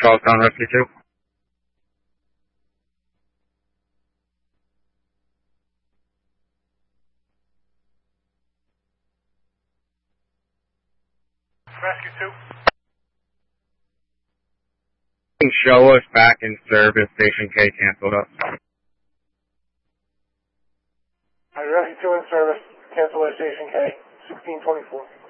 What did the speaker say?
Charlestown Rescue 2. Rescue 2. Show us back in service. Station K canceled us. Rescue 2 in service. Cancel at Station K. 1624.